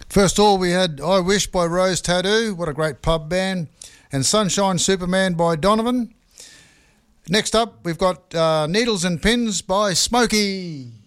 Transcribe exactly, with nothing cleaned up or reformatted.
First of all, we had I Wish by Rose Tattoo. What a great pub band. And Sunshine Superman by Donovan. Next up, we've got uh, Needles and Pins by Smokey.